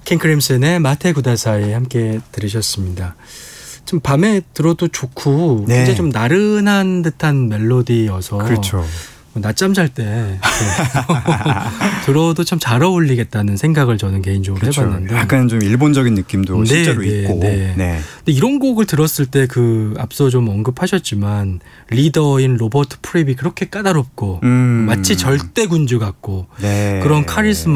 킹 크림슨의 마테 구다사이 함께 들으셨습니다. 좀 밤에 들어도 좋고 네. 굉장히 좀 나른한 듯한 멜로디여서 그렇죠. 낮잠 잘 때 들어도 참 잘 어울리겠다는 생각을 저는 개인적으로 그렇죠. 해봤는데 약간 좀 일본적인 느낌도 실제로 있고. 네. 네. 근데 이런 곡을 들었을 때 그 앞서 좀 언급하셨지만 리더인 로버트 프랩이 그렇게 까다롭고 마치 절대 군주 같고 네. 그런 카리스마